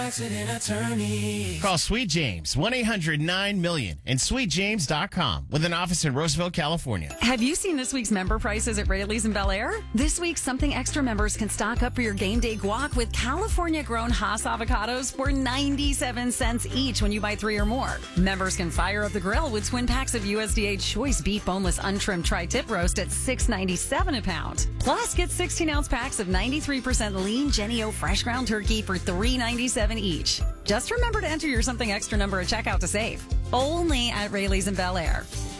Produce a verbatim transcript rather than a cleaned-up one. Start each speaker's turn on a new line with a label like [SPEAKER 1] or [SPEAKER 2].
[SPEAKER 1] Accident attorney.
[SPEAKER 2] Call Sweet James, one eight hundred nine million and sweet james dot com with an office in Roosevelt, California.
[SPEAKER 3] Have you seen this week's member prices at Rayleigh's in Bel Air? This week, Something Extra members can stock up for your game day guac with California-grown Hass avocados for ninety-seven cents each when you buy three or more. Members can fire up the grill with twin packs of U S D A choice beef boneless untrimmed tri-tip roast at six ninety-seven a pound. Plus, get sixteen-ounce packs of ninety-three percent lean Jennie-O fresh ground turkey for three ninety-seven each. Just remember to enter your Something Extra number at checkout to save. Only at Rayleigh's in Bel Air.